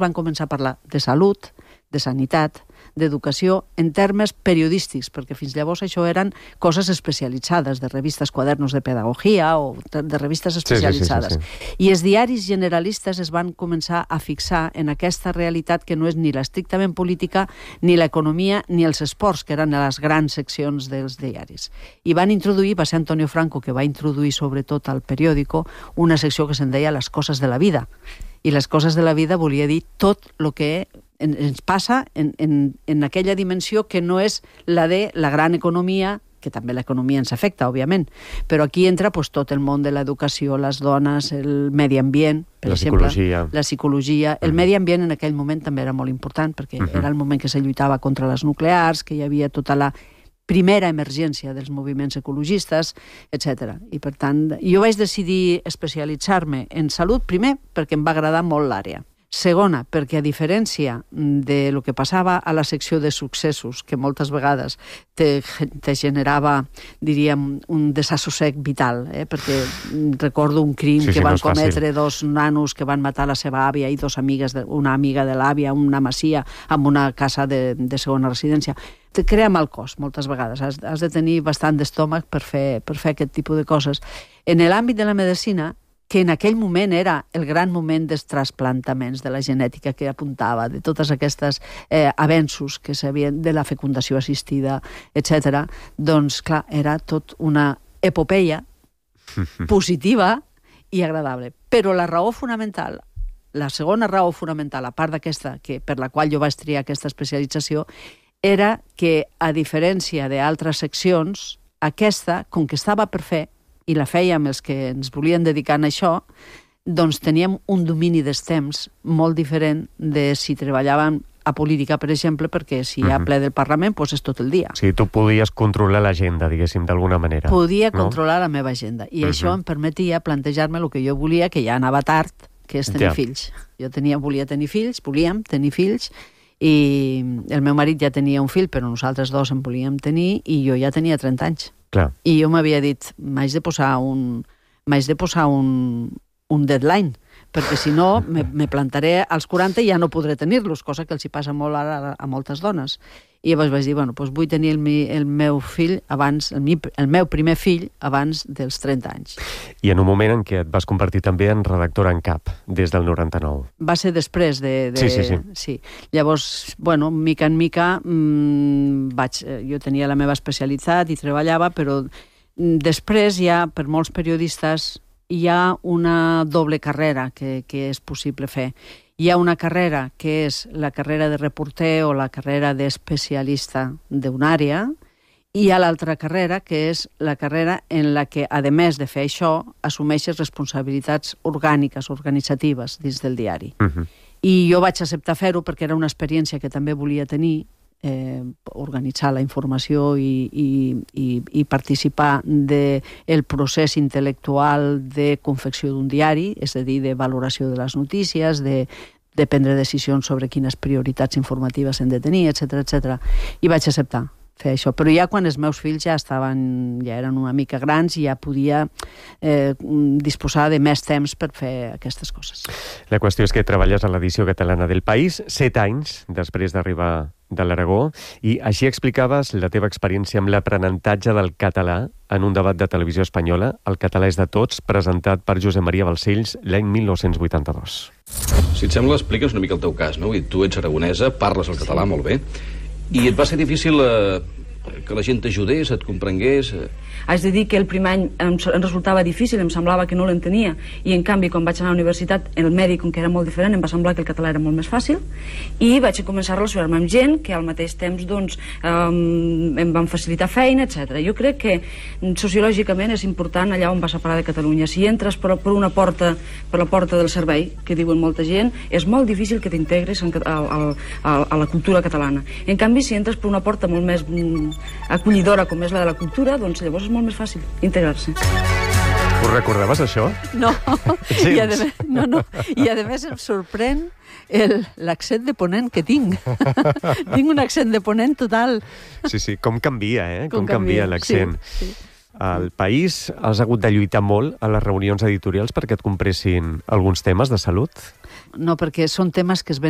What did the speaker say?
van començar a parlar de salut, de sanitat, d'educació, en termes periodístics, perquè fins llavors això eren coses especialitzades, de revistes quadernos de pedagogia o de revistes especialitzades. Sí. I els diaris generalistes es van començar a fixar en aquesta realitat que no és ni l'estrictament política, ni l'economia, ni els esports, que eren les grans seccions dels diaris. I van introduir, va ser Antonio Franco que va introduir sobretot al periòdico una secció que se'n deia Les coses de la vida. I les coses de la vida volia dir tot el que ens passa en aquella dimensió que no és la de la gran economia, que també l'economia ens afecta, òbviament, però aquí entra tot el món de l'educació, les dones, el medi ambient, per exemple, la psicologia. El medi ambient en aquell moment també era molt important, perquè era el moment que se lluitava contra les nuclears, que hi havia tota la primera emergència dels moviments ecologistes, etc. I, per tant, jo vaig decidir especialitzar-me en salut, primer, perquè em va agradar molt l'àrea. Segona, perquè a diferència de lo que passava a la secció de successos, que moltes vegades te generava, diríem, un desassossec vital, perquè recordo un crim que van cometre dos nanos que van matar la seva àvia i una amiga de l'àvia, una masia, amb una casa de segona residència. Te crea mal cos, moltes vegades. Has de tenir bastant d'estómac per fer aquest tipus de coses. En l'àmbit de la medicina, que en aquell moment era el gran moment dels trasplantaments, de la genètica que apuntava, de totes aquestes avenços que s'havien, de la fecundació assistida, etc. Doncs, clar, era tot una epopeia positiva i agradable. Però la raó fonamental, la segona raó fonamental, a part d'aquesta, per la qual jo vaig triar aquesta especialització, era que, a diferència d'altres seccions, aquesta, com que estava per fer, i la fèiem els que ens volien dedicar a això, doncs teníem un domini dels temps molt diferent de si treballàvem a política, per exemple, perquè si hi ha ple del Parlament, doncs és tot el dia. O sigui, tu podies controlar l'agenda, diguéssim, d'alguna manera. Podia controlar la meva agenda, i això em permetia plantejar-me el que jo volia, que ja anava tard, que és tenir fills. Jo volíem tenir fills, i el meu marit ja tenia un fill, però nosaltres dos en volíem tenir, i jo ja tenia 30 anys. Clar. I jo m'havia dit, m'haig de posar un deadline, perquè si no me plantaré als 40 i ja no podré tenir-los, cosa que els hi passa molt ara a moltes dones. I llavors vaig dir, vull tenir el meu fill abans, el meu primer fill abans dels 30 anys. I en un moment en què et vas convertir també en redactora en cap, des del 99. Va ser després de... Sí. Llavors, mica en mica, jo tenia la meva especialitat i treballava, però després ja, per molts periodistes, hi ha una doble carrera que és possible fer. Hi ha una carrera que és la carrera de reporter o la carrera d'especialista d'una àrea, i hi ha l'altra carrera que és la carrera en la que, a més de fer això, assumeixes responsabilitats orgàniques, organitzatives dins del diari. I jo vaig acceptar fer-ho perquè era una experiència que també volia tenir, organitzar la informació i participar del procés intel·lectual de confecció d'un diari, és a dir, de valoració de les notícies, de prendre decisions sobre quines prioritats informatives hem de tenir, etc. I vaig acceptar fer això. Però ja quan els meus fills ja eren una mica grans i ja podia disposar de més temps per fer aquestes coses. La qüestió és que treballes a l'edició catalana del País 7 anys després d'arribar de l'Aragó, i així explicaves la teva experiència amb l'aprenentatge del català en un debat de televisió espanyola, El català és de tots, presentat per Josep Maria Balcells l'any 1982. Si et sembla, explica'ns una mica el teu cas, no? Tu ets aragonesa, parles el català molt bé, i et va ser difícil que la gent t'ajudés, et comprengués... Haig de dir que el primer any em resultava difícil, em semblava que no l'entenia, i en canvi quan vaig anar a la universitat el medi, com que era molt diferent, em va semblar que el català era molt més fàcil, i vaig començar a relacionar-me amb gent que al mateix temps em van facilitar feina, etc. Jo crec que sociològicament és important allà on vas a parar de Catalunya. Si entres per una porta, per la porta del servei, que diuen molta gent, és molt difícil que t'integres a la cultura catalana. En canvi, si entres per una porta molt més acollidora com és la de la cultura, doncs llavors és molt més fàcil integrar-se. Ho recordaves, això? No. I a més em sorprèn l'accent de Ponent que tinc. Tinc un accent de Ponent total. Sí, com canvia, Com canvia l'accent. Sí. Al País has hagut de lluitar molt a les reunions editorials perquè et compressin alguns temes de salut? No, perquè són temes que es